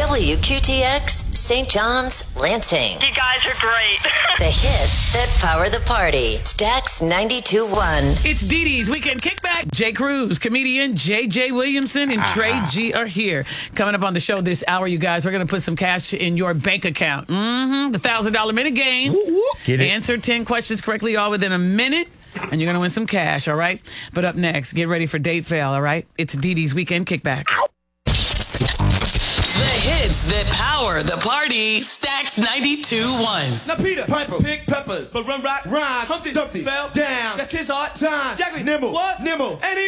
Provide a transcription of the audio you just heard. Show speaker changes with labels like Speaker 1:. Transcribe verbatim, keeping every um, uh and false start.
Speaker 1: W Q T X, Saint John's, Lansing.
Speaker 2: You guys are great.
Speaker 1: The hits that power the party. Stax ninety-two point one.
Speaker 3: It's Dee Dee's Weekend Kickback. Jay Cruz, comedian J J Williamson, and Trey G are here. Coming up on the show this hour, you guys, we're going to put some cash in your bank account. Mm-hmm. The one thousand dollars minute game.
Speaker 4: Get it.
Speaker 3: Answer ten questions correctly all within a minute, and you're going to win some cash, all right? But up next, get ready for Date Fail, all right? It's Dee Dee's Weekend Kickback.
Speaker 5: The hits that power the party. Stax ninety-two point one.
Speaker 6: Now Peter,
Speaker 7: Piper,
Speaker 6: pick peppers, but run rock,
Speaker 7: Rhyme,
Speaker 6: Humpty,
Speaker 7: Dumpty,
Speaker 6: fell
Speaker 7: down,
Speaker 6: That's his art.
Speaker 7: time,
Speaker 6: Jackie,
Speaker 7: nimble,
Speaker 6: what?
Speaker 7: nimble,
Speaker 6: And he